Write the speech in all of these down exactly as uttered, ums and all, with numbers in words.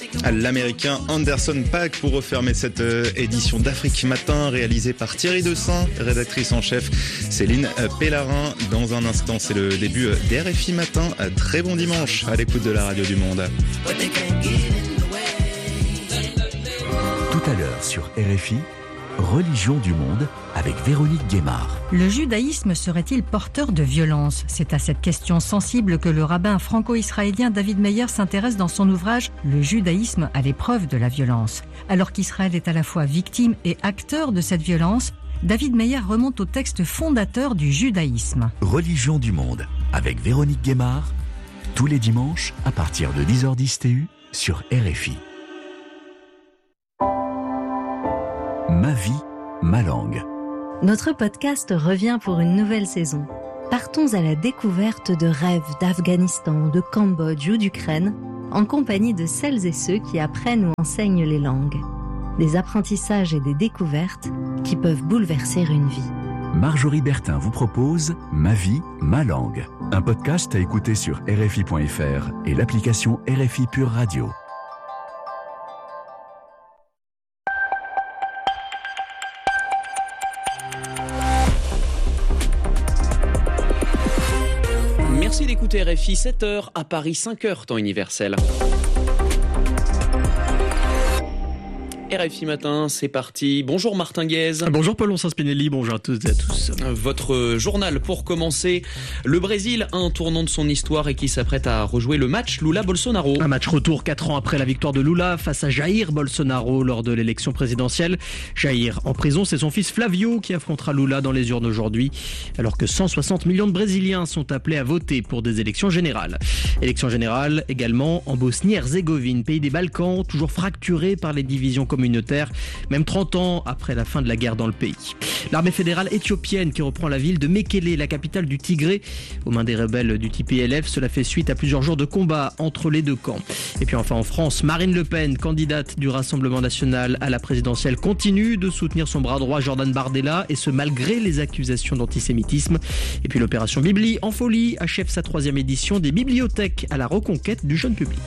L'américain Anderson .Paak pour refermer cette édition d'Afrique Matin réalisée par Thierry Dessin, rédactrice en chef Céline Pellarin. Dans un instant, c'est le début d'R F I Matin. Très bon dimanche à l'écoute de la radio du Monde. Tout à l'heure sur R F I, Religion du monde avec Véronique Guémard. Le judaïsme serait-il porteur de violence ? C'est à cette question sensible que le rabbin franco-israélien David Meyer s'intéresse dans son ouvrage « Le judaïsme à l'épreuve de la violence ». Alors qu'Israël est à la fois victime et acteur de cette violence, David Meyer remonte au texte fondateur du judaïsme. Religion du monde avec Véronique Guémard, tous les dimanches à partir de dix heures dix T U sur R F I. Ma vie, ma langue. Notre podcast revient pour une nouvelle saison. Partons à la découverte de rêves d'Afghanistan, de Cambodge ou d'Ukraine, en compagnie de celles et ceux qui apprennent ou enseignent les langues. Des apprentissages et des découvertes qui peuvent bouleverser une vie. Marjorie Bertin vous propose Ma vie, ma langue. Un podcast à écouter sur R F I point F R et l'application R F I Pure Radio. Merci d'écouter R F I, sept heures à Paris, cinq heures temps universel. R F I Matin, c'est parti. Bonjour Martin Guez. Bonjour Paul Spinelli, bonjour à toutes et à tous. Votre journal pour commencer. Le Brésil a un tournant de son histoire et qui s'apprête à rejouer le match Lula-Bolsonaro. Un match retour quatre ans après la victoire de Lula face à Jair Bolsonaro lors de l'élection présidentielle. Jair en prison, c'est son fils Flavio qui affrontera Lula dans les urnes aujourd'hui, alors que cent soixante millions de Brésiliens sont appelés à voter pour des élections générales. Élections générales également en Bosnie-Herzégovine, pays des Balkans, toujours fracturé par les divisions communautaires. communautaire, même trente ans après la fin de la guerre dans le pays. L'armée fédérale éthiopienne qui reprend la ville de Mekele, la capitale du Tigré, aux mains des rebelles du T P L F. Cela fait suite à plusieurs jours de combat entre les deux camps. Et puis enfin en France, Marine Le Pen, candidate du Rassemblement national à la présidentielle, continue de soutenir son bras droit Jordan Bardella, et ce malgré les accusations d'antisémitisme. Et puis l'opération Bibli en folie achève sa troisième édition des bibliothèques à la reconquête du jeune public.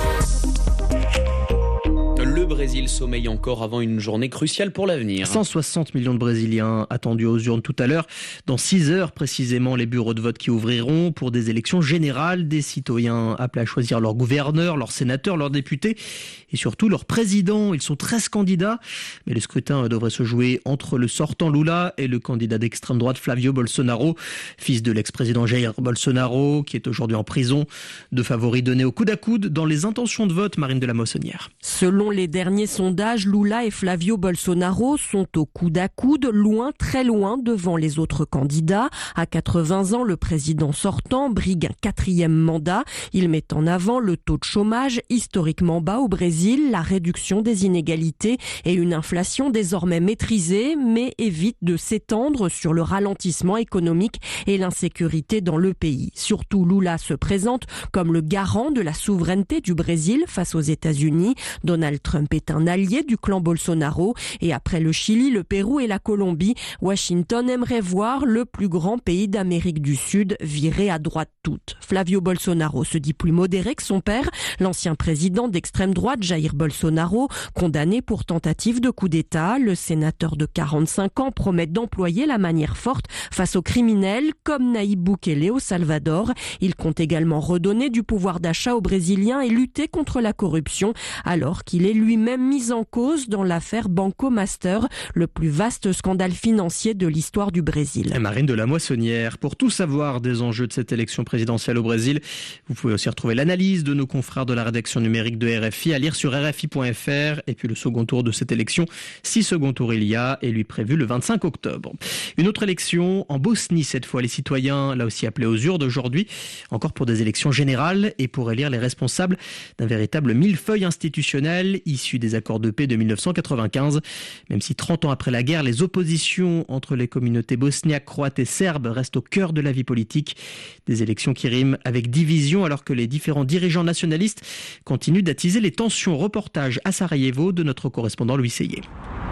Le Brésil sommeille encore avant une journée cruciale pour l'avenir. cent soixante millions de Brésiliens attendus aux urnes tout à l'heure. Dans six heures précisément, les bureaux de vote qui ouvriront pour des élections générales. Des citoyens appelés à choisir leur gouverneur, leurs sénateurs, leurs députés et surtout leur président. Ils sont treize candidats, mais le scrutin devrait se jouer entre le sortant Lula et le candidat d'extrême droite Flavio Bolsonaro, fils de l'ex-président Jair Bolsonaro, qui est aujourd'hui en prison. Deux favoris donnés au coude à coude dans les intentions de vote, Marine de la Moissonnière. Selon les derniers sondages, Lula et Flavio Bolsonaro sont au coude à coude, loin, très loin devant les autres candidats. À quatre-vingts ans, le président sortant brigue un quatrième mandat. Il met en avant le taux de chômage historiquement bas au Brésil, la réduction des inégalités et une inflation désormais maîtrisée, mais évite de s'étendre sur le ralentissement économique et l'insécurité dans le pays. Surtout, Lula se présente comme le garant de la souveraineté du Brésil face aux États-Unis. Donald Trump est un allié du clan Bolsonaro et après le Chili, le Pérou et la Colombie, Washington aimerait voir le plus grand pays d'Amérique du Sud virer à droite toute. Flavio Bolsonaro se dit plus modéré que son père, l'ancien président d'extrême droite Jair Bolsonaro, condamné pour tentative de coup d'État. Le sénateur de quarante-cinq ans promet d'employer la manière forte face aux criminels comme Nayib Bukele au Salvador. Il compte également redonner du pouvoir d'achat aux Brésiliens et lutter contre la corruption, alors qu'il est lui-même mis en cause dans l'affaire Banco Master, le plus vaste scandale financier de l'histoire du Brésil. Marine de la Moissonnière, pour tout savoir des enjeux de cette élection présidentielle au Brésil, vous pouvez aussi retrouver l'analyse de nos confrères de la rédaction numérique de R F I à lire sur R F I point F R. Et puis le second tour de cette élection, si second tour il y a, est lui prévu le vingt-cinq octobre. Une autre élection en Bosnie cette fois, les citoyens là aussi appelés aux urnes aujourd'hui, encore pour des élections générales et pour élire les responsables d'un véritable millefeuille institutionnel issu des accords de paix de mille neuf cent quatre-vingt-quinze. Même si trente ans après la guerre, les oppositions entre les communautés bosniaques, croates et serbes restent au cœur de la vie politique. Des élections qui riment avec division alors que les différents dirigeants nationalistes continuent d'attiser les tensions. Reportage à Sarajevo de notre correspondant Louis Seyé.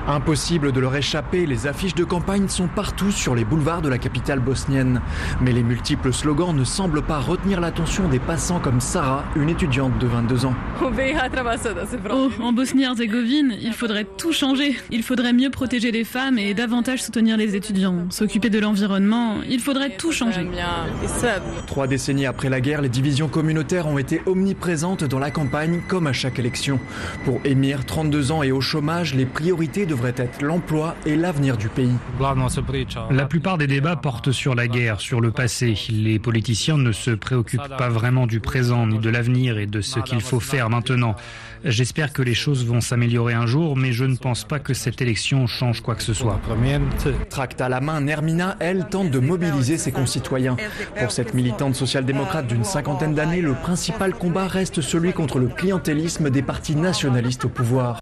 Impossible de leur échapper, les affiches de campagne sont partout sur les boulevards de la capitale bosnienne. Mais les multiples slogans ne semblent pas retenir l'attention des passants comme Sarah, une étudiante de vingt-deux ans. Oh, en Bosnie-Herzégovine, il faudrait tout changer. Il faudrait mieux protéger les femmes et davantage soutenir les étudiants. S'occuper de l'environnement, il faudrait tout changer. Trois décennies après la guerre, les divisions communautaires ont été omniprésentes dans la campagne comme à chaque élection. Pour Emir, trente-deux ans et au chômage, les priorités devraient être l'emploi et l'avenir du pays. La plupart des débats portent sur la guerre, sur le passé. Les politiciens ne se préoccupent pas vraiment du présent ni de l'avenir et de ce qu'il faut faire maintenant. J'espère que les choses vont s'améliorer un jour, mais je ne pense pas que cette élection change quoi que ce soit. Tract à la main, Nermina, elle, tente de mobiliser ses concitoyens. Pour cette militante social-démocrate d'une cinquantaine d'années, le principal combat reste celui contre le clientélisme des partis nationalistes au pouvoir.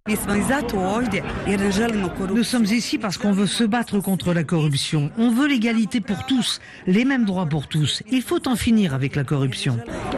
Nous sommes ici parce qu'on veut se battre contre la corruption. On veut l'égalité pour tous, les mêmes droits pour tous. Il faut en finir avec la corruption.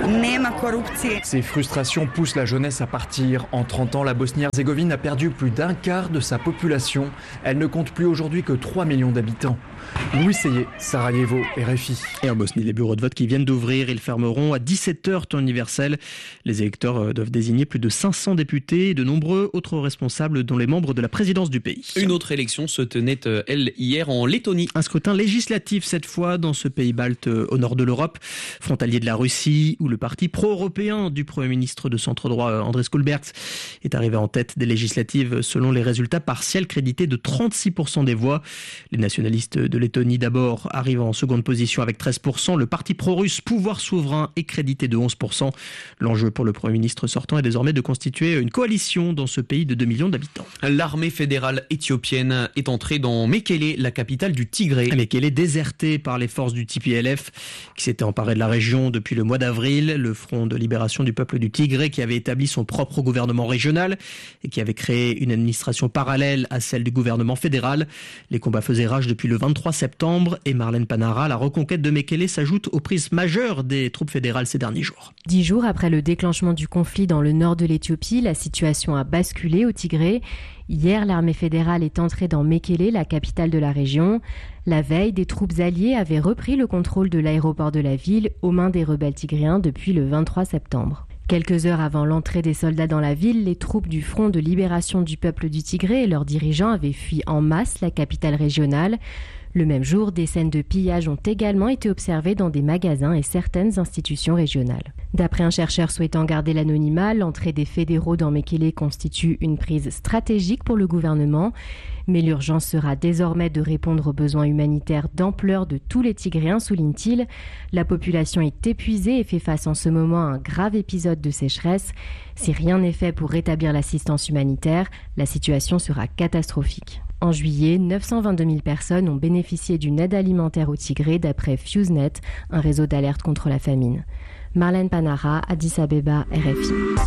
Ces frustrations poussent la jeunesse à partir. En trente ans, la Bosnie-Herzégovine a perdu plus d'un quart de sa population. Elle ne compte plus aujourd'hui que trois millions d'habitants. Louis Seyé, Sarajevo, R F I. Et en Bosnie, les bureaux de vote qui viennent d'ouvrir, ils fermeront à dix-sept heures temps universel. Les électeurs doivent désigner plus de cinq cents députés et de nombreux autres responsables, dont les membres de la présidence du pays. Une autre élection se tenait, elle, hier en Lettonie. Un scrutin législatif cette fois dans ce pays balte au nord de l'Europe, frontalier de la Russie, où le parti pro-européen du Premier ministre de centre-droit Andrés Kulberts est arrivé en tête des législatives selon les résultats partiels crédités de trente-six pour cent des voix. Les nationalistes de Lettonie d'abord arrivent en seconde position avec treize pour cent. Le parti pro-russe Pouvoir Souverain est crédité de onze pour cent. L'enjeu pour le Premier ministre sortant est désormais de constituer une coalition dans ce pays de deux millions d'habitants. L'armée fédérale éthiopienne est entrée dans Mekele, la capitale du Tigré. Mekele désertée par les forces du T P L F qui s'étaient emparées de la région depuis le mois d'avril. Le Front de libération du peuple du Tigré qui avait établi son propre gouvernement régional et qui avait créé une administration parallèle à celle du gouvernement fédéral. Les combats faisaient rage depuis le vingt-trois septembre et Marlène Panara, la reconquête de Mekele s'ajoute aux prises majeures des troupes fédérales ces derniers jours. Dix jours après le déclenchement du conflit dans le nord de l'Éthiopie, la situation a basculé au Tigré. Hier, l'armée fédérale est entrée dans Mekele, la capitale de la région. La veille, des troupes alliées avaient repris le contrôle de l'aéroport de la ville aux mains des rebelles tigréens depuis le vingt-trois septembre. Quelques heures avant l'entrée des soldats dans la ville, les troupes du Front de libération du peuple du Tigré et leurs dirigeants avaient fui en masse la capitale régionale. Le même jour, des scènes de pillage ont également été observées dans des magasins et certaines institutions régionales. D'après un chercheur souhaitant garder l'anonymat, l'entrée des fédéraux dans Mekele constitue une prise stratégique pour le gouvernement. Mais l'urgence sera désormais de répondre aux besoins humanitaires d'ampleur de tous les Tigréens, souligne-t-il. La population est épuisée et fait face en ce moment à un grave épisode de sécheresse. Si rien n'est fait pour rétablir l'assistance humanitaire, la situation sera catastrophique. En juillet, neuf cent vingt-deux mille personnes ont bénéficié d'une aide alimentaire au Tigré d'après FuseNet, un réseau d'alerte contre la famine. Marlène Panara, Addis Abeba, R F I.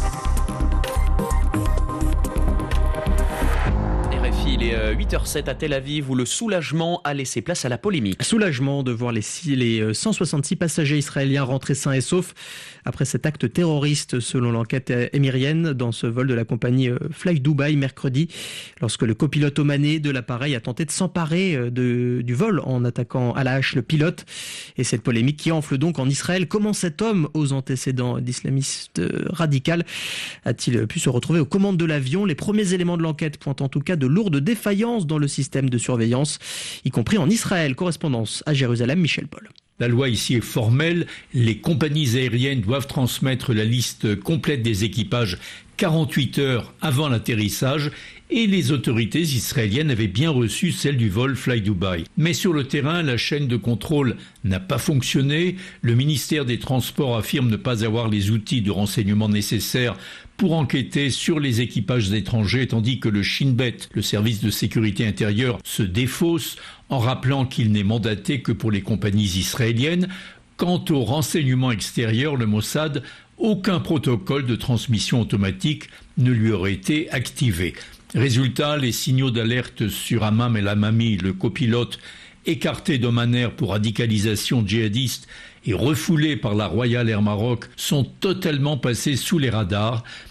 Il est huit heures zéro sept à Tel Aviv où le soulagement a laissé place à la polémique. Soulagement de voir les, les cent soixante-six passagers israéliens rentrer sains et saufs après cet acte terroriste selon l'enquête émirienne dans ce vol de la compagnie Fly Dubai mercredi lorsque le copilote omanais de l'appareil a tenté de s'emparer de, du vol en attaquant à la hache le pilote. Et cette polémique qui enfle donc en Israël. Comment cet homme aux antécédents d'islamistes radicaux a-t-il pu se retrouver aux commandes de l'avion? Les premiers éléments de l'enquête pointent en tout cas de lourdes défaillance dans le système de surveillance, y compris en Israël. Correspondance à Jérusalem, Michel Paul. La loi ici est formelle. Les compagnies aériennes doivent transmettre la liste complète des équipages quarante-huit heures avant l'atterrissage et les autorités israéliennes avaient bien reçu celle du vol Fly Dubai. Mais sur le terrain, la chaîne de contrôle n'a pas fonctionné. Le ministère des Transports affirme ne pas avoir les outils de renseignement nécessaires pour enquêter sur les équipages étrangers, tandis que le Shin Bet, le service de sécurité intérieure, se défausse en rappelant qu'il n'est mandaté que pour les compagnies israéliennes. Quant au renseignement extérieur, le Mossad, aucun protocole de transmission automatique ne lui aurait été activé. Résultat, les signaux d'alerte sur Hammam El Hamami, le copilote, écarté d'Oman Air pour radicalisation djihadiste et refoulé par la Royal Air Maroc, sont totalement passés sous les radars.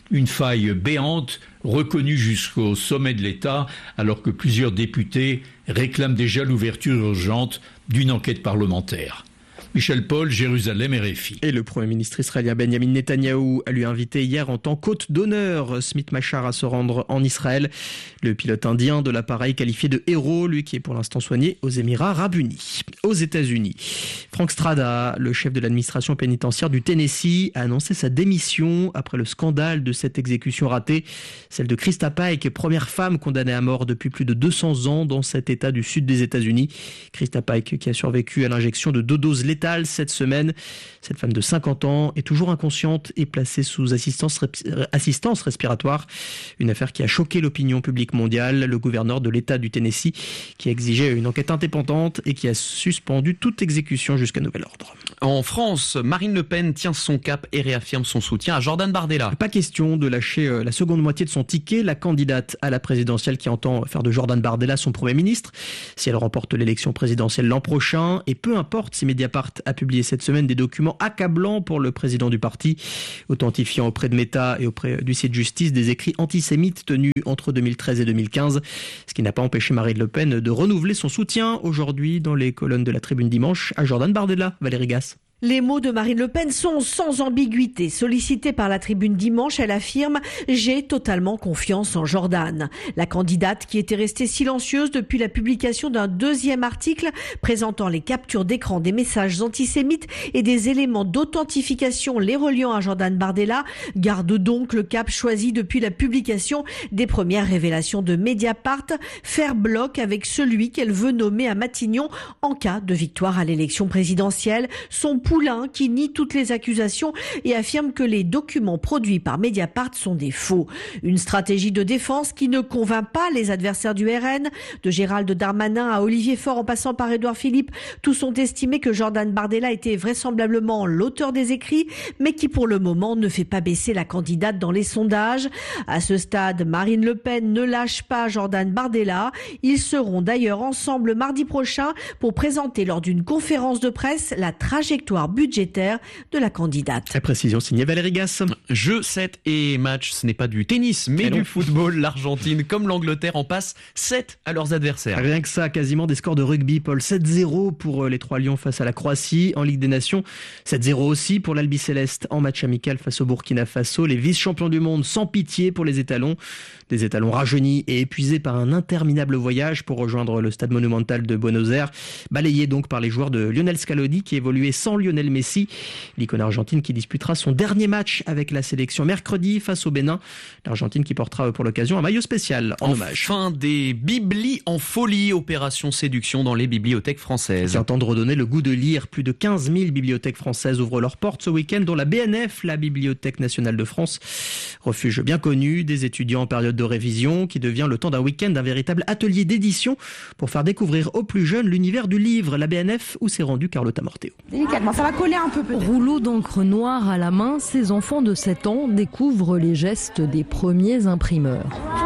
Une faille béante, reconnue jusqu'au sommet de l'État, alors que plusieurs députés réclament déjà l'ouverture urgente d'une enquête parlementaire. Michel Paul, Jérusalem, R F I. Et le Premier ministre israélien Benjamin Netanyahou a lui invité hier en tant qu'hôte d'honneur Smith Machar à se rendre en Israël. Le pilote indien de l'appareil qualifié de héros, lui qui est pour l'instant soigné aux Émirats arabes unis. Aux États-Unis, Frank Strada, le chef de l'administration pénitentiaire du Tennessee, a annoncé sa démission après le scandale de cette exécution ratée, celle de Krista Pike, première femme condamnée à mort depuis plus de deux cents ans dans cet état du sud des États-Unis. Krista Pike qui a survécu à l'injection de deux doses létales cette semaine. Cette femme de cinquante ans est toujours inconsciente et placée sous assistance, assistance respiratoire. Une affaire qui a choqué l'opinion publique mondiale. Le gouverneur de l'État du Tennessee qui a exigé une enquête indépendante et qui a suspendu toute exécution jusqu'à nouvel ordre. En France, Marine Le Pen tient son cap et réaffirme son soutien à Jordan Bardella. Pas question de lâcher la seconde moitié de son ticket. La candidate à la présidentielle qui entend faire de Jordan Bardella son Premier ministre si elle remporte l'élection présidentielle l'an prochain. Et peu importe si Mediapart a publié cette semaine des documents accablants pour le président du parti, authentifiant auprès de Meta et auprès du site Justice des écrits antisémites tenus entre deux mille treize et deux mille quinze, ce qui n'a pas empêché Marine Le Pen de renouveler son soutien aujourd'hui dans les colonnes de la Tribune dimanche à Jordan Bardella. Valérie Gasse. Les mots de Marine Le Pen sont sans ambiguïté. Sollicitée par la Tribune dimanche, elle affirme « J'ai totalement confiance en Jordan ». La candidate, qui était restée silencieuse depuis la publication d'un deuxième article présentant les captures d'écran des messages antisémites et des éléments d'authentification les reliant à Jordan Bardella, garde donc le cap choisi depuis la publication des premières révélations de Mediapart, faire bloc avec celui qu'elle veut nommer à Matignon en cas de victoire à l'élection présidentielle. Son Poulain qui nie toutes les accusations et affirme que les documents produits par Mediapart sont des faux. Une stratégie de défense qui ne convainc pas les adversaires du R N. De Gérald Darmanin à Olivier Faure en passant par Édouard Philippe, tous ont estimé que Jordan Bardella était vraisemblablement l'auteur des écrits, mais qui pour le moment ne fait pas baisser la candidate dans les sondages. À ce stade, Marine Le Pen ne lâche pas Jordan Bardella. Ils seront d'ailleurs ensemble mardi prochain pour présenter lors d'une conférence de presse la trajectoire budgétaire de la candidate. La précision signée Valérie Gasse. Jeu, set et match, ce n'est pas du tennis, mais du football. L'Argentine, comme l'Angleterre, en passe sept à leurs adversaires. Rien que ça, quasiment des scores de rugby, Paul. sept zéro pour les Trois Lions face à la Croatie. En Ligue des Nations, sept zéro aussi pour l'Albi Céleste en match amical face au Burkina Faso. Les vice-champions du monde sans pitié pour les étalons. Des étalons rajeunis et épuisés par un interminable voyage pour rejoindre le stade monumental de Buenos Aires. Balayés donc par les joueurs de Lionel Scaloni qui évoluait sans Lionel Messi. L'icône argentine qui disputera son dernier match avec la sélection mercredi face au Bénin. L'Argentine qui portera pour l'occasion un maillot spécial en, en hommage. Fin des biblis en folie, opération séduction dans les bibliothèques françaises. Qui entendent redonner le goût de lire. Plus de quinze mille bibliothèques françaises ouvrent leurs portes ce week-end, dont la B N F, la Bibliothèque nationale de France. Refuge bien connu des étudiants en période de révision qui devient le temps d'un week-end un véritable atelier d'édition pour faire découvrir aux plus jeunes l'univers du livre. La B N F où s'est rendu Carlotta Morteo. Délicatement, ça va coller un peu peut-être. Rouleau d'encre noire à la main, ces enfants de sept ans découvrent les gestes des premiers imprimeurs.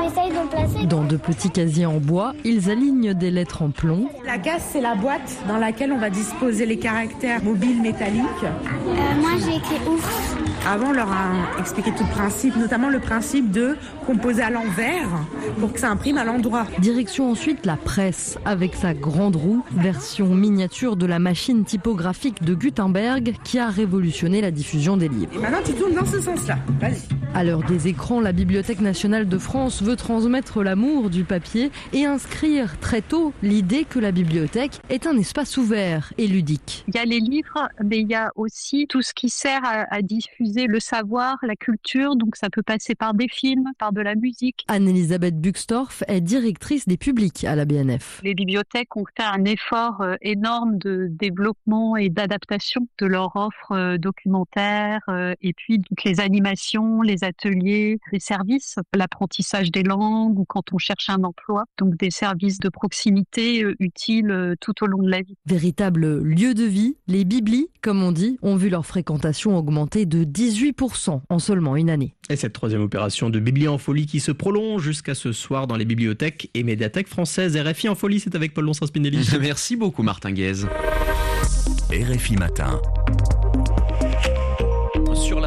Dans de petits casiers en bois, ils alignent des lettres en plomb. La case, c'est la boîte dans laquelle on va disposer les caractères mobiles métalliques. Euh, moi, j'ai écrit ouf. Avant, on leur a expliqué tout le principe, notamment le principe de composer à l'envers pour que ça imprime à l'endroit. Direction ensuite la presse, avec sa grande roue, version miniature de la machine typographique de Gutenberg qui a révolutionné la diffusion des livres. Et maintenant, tu tournes dans ce sens-là. Vas-y. À l'heure des écrans, la Bibliothèque nationale de France veut transmettre l'amour du papier et inscrire très tôt l'idée que la bibliothèque est un espace ouvert et ludique. Il y a les livres, mais il y a aussi tout ce qui sert à, à diffuser le savoir, la culture, donc ça peut passer par des films, par de la musique. Anne-Elisabeth Buxtorf est directrice des publics à la B N F. Les bibliothèques ont fait un effort énorme de développement et d'adaptation de leur offre documentaire et puis donc les animations, les ateliers, les services, l'apprentissage des langues ou quand on cherche un emploi, donc des services de proximité utiles tout au long de la vie. Véritable lieu de vie, les biblis, comme on dit, ont vu leur fréquentation augmenter de dix-huit pour cent en seulement une année. Et cette troisième opération de Bibli en folie qui se prolonge jusqu'à ce soir dans les bibliothèques et médiathèques françaises. R F I en folie, c'est avec Paul Lonsrin-Spinelli. Merci beaucoup Martin Guez. R F I Matin. Sur la célèbre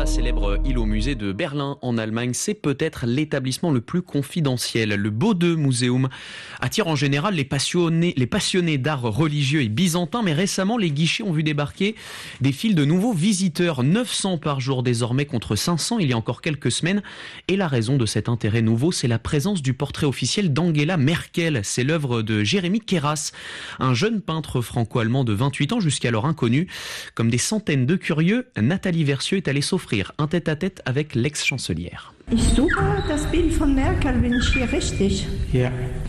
Louvre-Île au musée de Berlin en Allemagne. C'est peut-être l'établissement le plus confidentiel. Le Bode Museum attire en général les passionnés, les passionnés d'art religieux et byzantin, mais récemment les guichets ont vu débarquer des files de nouveaux visiteurs, neuf cents par jour désormais contre cinq cents il y a encore quelques semaines. Et la raison de cet intérêt nouveau, c'est la présence du portrait officiel d'Angela Merkel. C'est l'œuvre de Jérémy Kéras, un jeune peintre franco-allemand de vingt-huit ans jusqu'alors inconnu. Comme des centaines de curieux, Nathalie Versieux est allée s'offrir un tête-à-tête avec l'ex-chancelière. Ich suche das Bild von Merkel, bin ich hier richtig? Ja.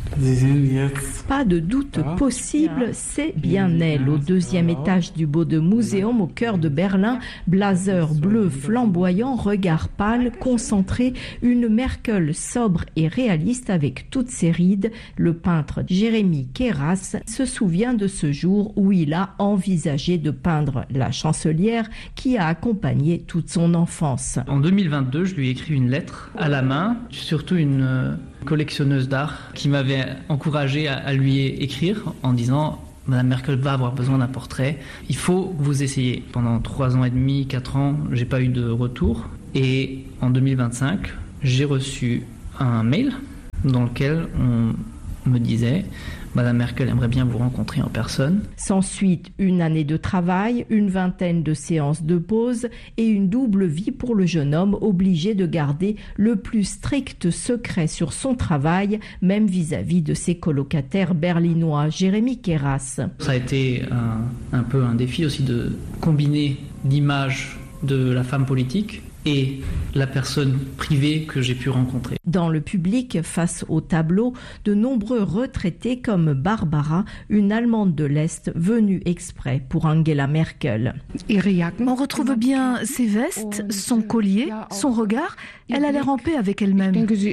Pas de doute possible, c'est bien elle, au deuxième étage du Bode Museum, au cœur de Berlin, blazer bleu flamboyant, regard pâle, concentré, une Merkel sobre et réaliste avec toutes ses rides. Le peintre Jérémy Kéras se souvient de ce jour où il a envisagé de peindre la chancelière qui a accompagné toute son enfance. En deux mille vingt-deux, je lui ai écrit une lettre à la main, surtout une collectionneuse d'art qui m'avait encouragé à, à lui écrire en disant « Madame Merkel va avoir besoin d'un portrait, il faut que vous essayiez ». Pendant trois ans et demi, quatre ans, j'ai pas eu de retour. Et en deux mille vingt-cinq, j'ai reçu un mail dans lequel on me disait « Madame Merkel aimerait bien vous rencontrer en personne ». S'ensuit une année de travail, une vingtaine de séances de pause et une double vie pour le jeune homme obligé de garder le plus strict secret sur son travail, même vis-à-vis de ses colocataires berlinois. Jérémy Kéras. Ça a été un, un peu un défi aussi de combiner l'image de la femme politique et la personne privée que j'ai pu rencontrer. Dans le public, face au tableau, de nombreux retraités comme Barbara, une Allemande de l'Est venue exprès pour Angela Merkel. On retrouve bien ses vestes, son collier, son regard. Elle a l'air en paix avec elle-même.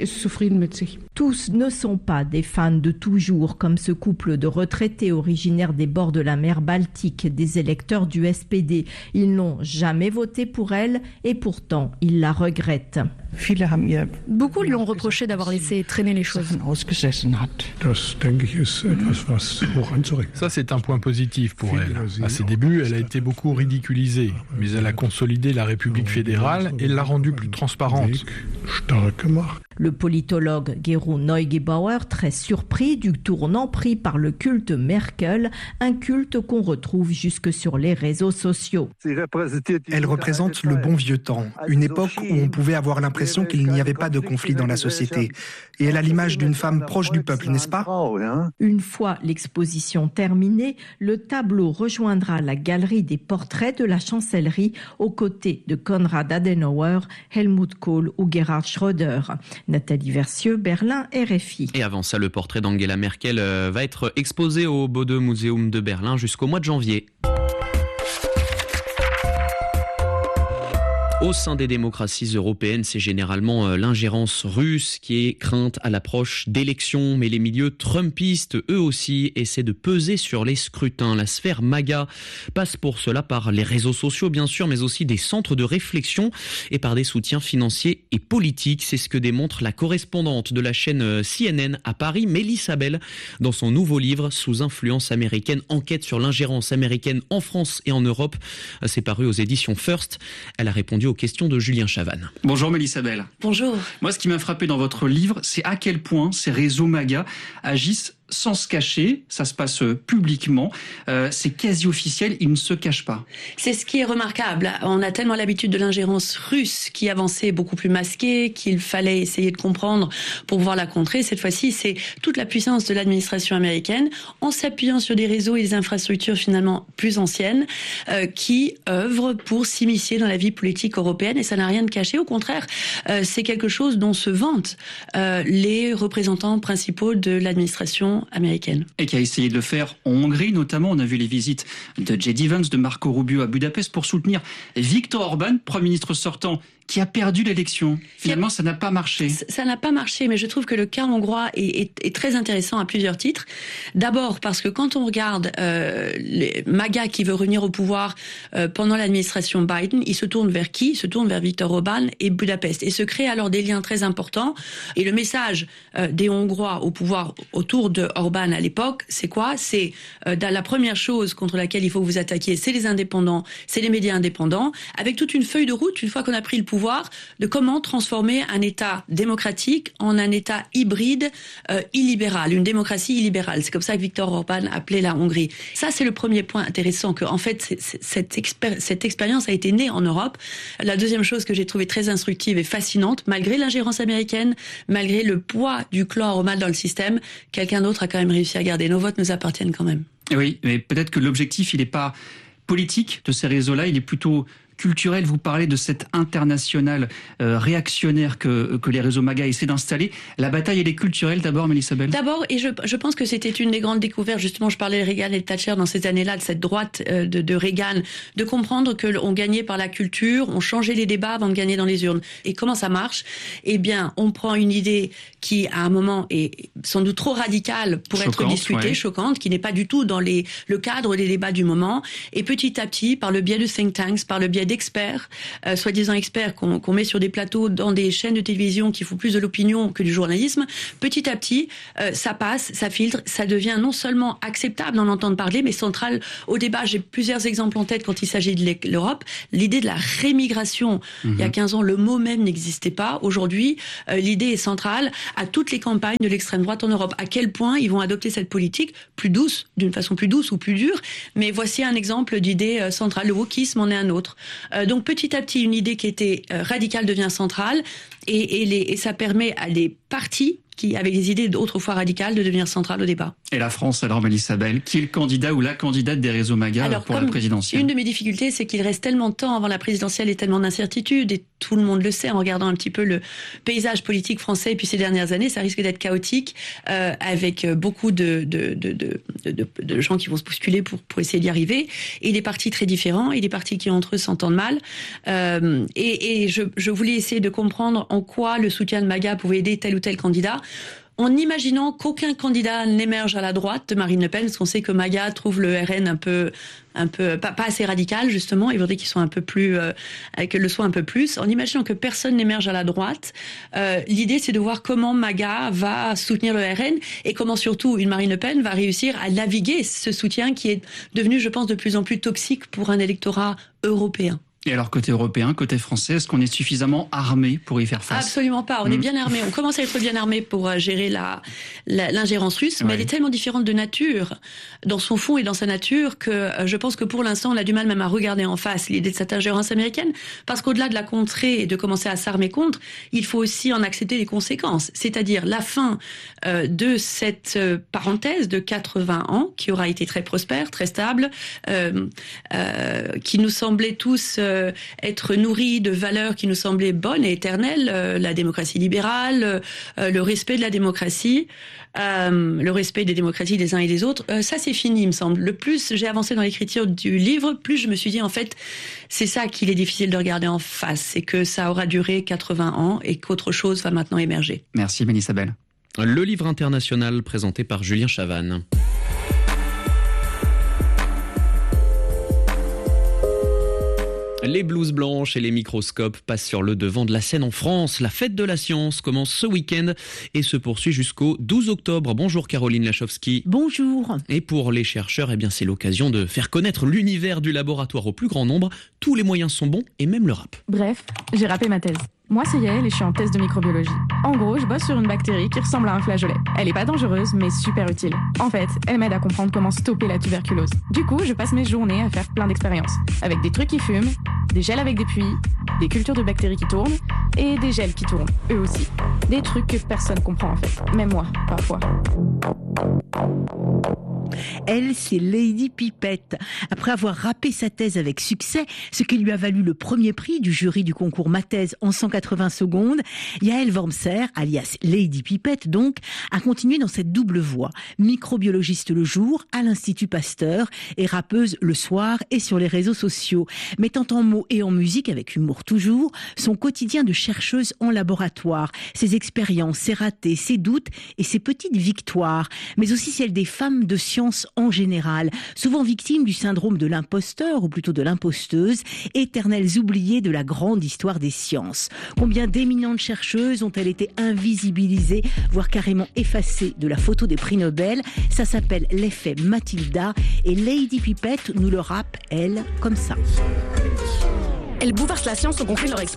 Tous ne sont pas des fans de toujours, comme ce couple de retraités originaires des bords de la mer Baltique, des électeurs du S P D. Ils n'ont jamais voté pour elle et pourtant ils la regrettent. Beaucoup lui ont reproché d'avoir laissé traîner les choses. Ça, c'est un point positif pour elle. À ses débuts, elle a été beaucoup ridiculisée, mais elle a consolidé la République fédérale et l'a rendue plus transparente. Le politologue Gero Neugebauer, très surpris du tournant pris par le culte Merkel, un culte qu'on retrouve jusque sur les réseaux sociaux. Elle représente le bon vieux temps, une époque où on pouvait avoir l'impression qu'il n'y avait pas de conflit dans la société. Et elle a l'image d'une femme proche du peuple, n'est-ce pas ? Une fois l'exposition terminée, le tableau rejoindra la galerie des portraits de la chancellerie aux côtés de Konrad Adenauer, Helmut Kohl ou Gerhard Schröder. Nathalie Versieux, Berlin, R F I. Et avant ça, le portrait d'Angela Merkel va être exposé au Bode Museum de Berlin jusqu'au mois de janvier. Au sein des démocraties européennes, c'est généralement l'ingérence russe qui est crainte à l'approche d'élections. Mais les milieux trumpistes, eux aussi, essaient de peser sur les scrutins. La sphère MAGA passe pour cela par les réseaux sociaux, bien sûr, mais aussi des centres de réflexion et par des soutiens financiers et politiques. C'est ce que démontre la correspondante de la chaîne C N N à Paris, Mélissa Bell, dans son nouveau livre « Sous influence américaine, enquête sur l'ingérence américaine en France et en Europe ». C'est paru aux éditions First. Elle a répondu aux questions de Julien Chavannes. Bonjour Mélissa Bell. Bonjour. Moi, ce qui m'a frappé dans votre livre, c'est à quel point ces réseaux MAGA agissent sans se cacher, ça se passe publiquement, euh, c'est quasi officiel, ils ne se cachent pas. C'est ce qui est remarquable. On a tellement l'habitude de l'ingérence russe qui avançait beaucoup plus masquée, qu'il fallait essayer de comprendre pour pouvoir la contrer. Cette fois-ci, c'est toute la puissance de l'administration américaine, en s'appuyant sur des réseaux et des infrastructures finalement plus anciennes, euh, qui œuvrent pour s'immiscer dans la vie politique européenne, et ça n'a rien de caché. Au contraire, euh, c'est quelque chose dont se vantent euh, les représentants principaux de l'administration américaine. Et qui a essayé de le faire en Hongrie, notamment. On a vu les visites de J D Vance, de Marco Rubio à Budapest pour soutenir Viktor Orban, Premier ministre sortant, qui a perdu l'élection. Finalement, ça n'a pas marché. Ça n'a pas marché, mais je trouve que le cas hongrois est, est, est très intéressant à plusieurs titres. D'abord parce que quand on regarde euh, les MAGA qui veut revenir au pouvoir euh, pendant l'administration Biden, il se tourne vers qui ? Il se tourne vers Viktor Orban et Budapest. Et se crée alors des liens très importants. Et le message euh, des Hongrois au pouvoir autour de Orban à l'époque, c'est quoi ? C'est euh, la première chose contre laquelle il faut vous attaquer, c'est les indépendants, c'est les médias indépendants, avec toute une feuille de route, une fois qu'on a pris le pouvoir, pouvoir de comment transformer un État démocratique en un État hybride euh, illibéral, une démocratie illibérale. C'est comme ça que Viktor Orban appelait la Hongrie. Ça, c'est le premier point intéressant, que en fait, c'est, c'est, cette, expér- cette expérience a été née en Europe. La deuxième chose que j'ai trouvée très instructive et fascinante, malgré l'ingérence américaine, malgré le poids du clan aromal dans le système, quelqu'un d'autre a quand même réussi à garder. Nos votes nous appartiennent quand même. Oui, mais peut-être que l'objectif, il n'est pas politique de ces réseaux-là, il est plutôt culturel. Vous parlez de cette internationale euh, réactionnaire que, que les réseaux MAGA essaient d'installer. La bataille, elle est culturelle d'abord, Mélissa Bell ? D'abord, et je, je pense que c'était une des grandes découvertes, justement, je parlais de Reagan et de Thatcher dans ces années-là, de cette droite euh, de, de Reagan, de comprendre qu'on gagnait par la culture, on changeait les débats avant de gagner dans les urnes. Et comment ça marche ? Eh bien, on prend une idée qui, à un moment, est sans doute trop radicale pour choquante, être discutée, ouais. choquante, qui n'est pas du tout dans les, le cadre des débats du moment. Et petit à petit, par le biais de think tanks, par le biais d'experts, euh, soi-disant experts qu'on, qu'on met sur des plateaux dans des chaînes de télévision qui font plus de l'opinion que du journalisme, petit à petit, euh, ça passe, ça filtre, ça devient non seulement acceptable d'en entendre parler, mais central au débat. J'ai plusieurs exemples en tête quand il s'agit de l'Europe. L'idée de la rémigration, mmh. il y a quinze ans, le mot même n'existait pas. Aujourd'hui, euh, l'idée est centrale à toutes les campagnes de l'extrême droite en Europe. À quel point ils vont adopter cette politique plus douce, d'une façon plus douce ou plus dure. Mais voici un exemple d'idée euh, centrale. Le wokisme en est un autre. Euh, donc petit à petit, une idée qui était euh, radicale devient centrale et, et, les, et ça permet à des partis qui avaient des idées autrefois radicales de devenir centrales au débat. Et la France, alors, Mélissa Bell, qui est le candidat ou la candidate des réseaux MAGA alors, pour la présidentielle ? Une de mes difficultés, c'est qu'il reste tellement de temps avant la présidentielle et tellement d'incertitudes, et tout le monde le sait en regardant un petit peu le paysage politique français depuis ces dernières années, ça risque d'être chaotique, euh, avec beaucoup de, de, de, de, de, de gens qui vont se bousculer pour, pour essayer d'y arriver, et des partis très différents, et des partis qui entre eux s'entendent mal. Euh, et et je, je voulais essayer de comprendre en quoi le soutien de MAGA pouvait aider tel ou tel candidat, en imaginant qu'aucun candidat n'émerge à la droite de Marine Le Pen, parce qu'on sait que MAGA trouve le R N un peu, un peu pas, pas assez radical justement, il faudrait qu'ils soient un peu plus, euh, que le soit un peu plus. En imaginant que personne n'émerge à la droite, euh, l'idée c'est de voir comment MAGA va soutenir le R N et comment surtout une Marine Le Pen va réussir à naviguer ce soutien qui est devenu, je pense, de plus en plus toxique pour un électorat européen. Et alors, côté européen, côté français, est-ce qu'on est suffisamment armé pour y faire face ? Absolument pas. On mmh. est bien armé. On commence à être bien armé pour gérer la, la, l'ingérence russe, mais ouais. elle est tellement différente de nature, dans son fond et dans sa nature, que euh, je pense que pour l'instant, on a du mal même à regarder en face l'idée de cette ingérence américaine, parce qu'au-delà de la contrer et de commencer à s'armer contre, il faut aussi en accepter les conséquences. C'est-à-dire la fin euh, de cette euh, parenthèse de quatre-vingts ans, qui aura été très prospère, très stable, euh, euh, qui nous semblait tous... Euh, être nourri de valeurs qui nous semblaient bonnes et éternelles, euh, la démocratie libérale, euh, le respect de la démocratie, euh, le respect des démocraties des uns et des autres, euh, ça c'est fini, il me semble. Le plus j'ai avancé dans l'écriture du livre, plus je me suis dit en fait, c'est ça qu'il est difficile de regarder en face, c'est que ça aura duré quatre-vingts ans et qu'autre chose va maintenant émerger. Merci Mélissa Bell. Le livre international présenté par Julien Chavannes. Les blouses blanches et les microscopes passent sur le devant de la scène en France. La fête de la science commence ce week-end et se poursuit jusqu'au douze octobre. Bonjour Caroline Lachowski. Bonjour. Et pour les chercheurs, eh bien, c'est l'occasion de faire connaître l'univers du laboratoire au plus grand nombre. Tous les moyens sont bons et même le rap. Bref, j'ai rappé ma thèse. Moi, c'est Yael et je suis en thèse de microbiologie. En gros, je bosse sur une bactérie qui ressemble à un flageolet. Elle est pas dangereuse, mais super utile. En fait, elle m'aide à comprendre comment stopper la tuberculose. Du coup, je passe mes journées à faire plein d'expériences. Avec des trucs qui fument, des gels avec des puits, des cultures de bactéries qui tournent, et des gels qui tournent, eux aussi. Des trucs que personne comprend en fait. Même moi, parfois. Elle, c'est Lady Pipette. Après avoir rappé sa thèse avec succès, ce qui lui a valu le premier prix du jury du concours Ma thèse en cent quatre-vingts secondes, Yael Wormser, alias Lady Pipette donc, a continué dans cette double voie. Microbiologiste le jour, à l'Institut Pasteur, et rappeuse le soir et sur les réseaux sociaux. Mettant en mots et en musique, avec humour toujours, son quotidien de chercheuse en laboratoire, ses expériences, ses ratés, ses doutes et ses petites victoires, mais aussi celles des femmes de science en général, souvent victimes du syndrome de l'imposteur, ou plutôt de l'imposteuse, éternelles oubliées de la grande histoire des sciences. Combien d'éminentes chercheuses ont-elles été invisibilisées, voire carrément effacées de la photo des prix Nobel ? Ça s'appelle l'effet Mathilda, et Lady Pipette nous le rappe, elle, comme ça. Elle bouleverse la science au conflit de leur